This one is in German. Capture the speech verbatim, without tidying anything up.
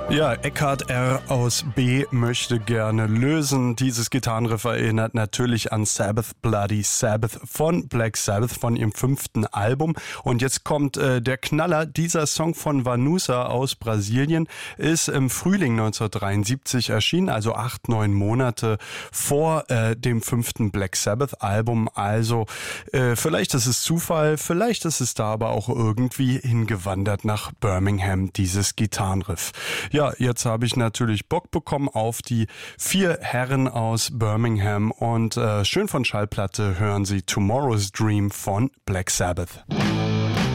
Ja, Eckhard R. aus B. möchte gerne lösen. Dieses Gitarrenriff erinnert natürlich an Sabbath Bloody Sabbath von Black Sabbath, von ihrem fünften Album. Und jetzt kommt äh, der Knaller. Dieser Song von Vanusa aus Brasilien ist im Frühling neunzehnhundertdreiundsiebzig erschienen, also acht, neun Monate vor äh, dem fünften Black Sabbath Album. Also äh, vielleicht ist es Zufall, vielleicht ist es da aber auch irgendwie hingewandert nach Birmingham, dieses Gitarrenriff. Ja, jetzt habe ich natürlich Bock bekommen auf die vier Herren aus Birmingham und äh, schön von Schallplatte hören Sie Tomorrow's Dream von Black Sabbath.